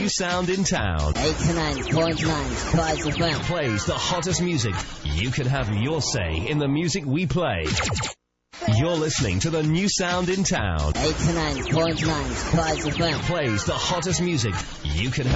new sound in town. 89.9 Spice FM. Plays the hottest music. You can have your say in the music we play. You're listening to the new sound in town. 89.9 Spice FM. Plays the hottest music. You can have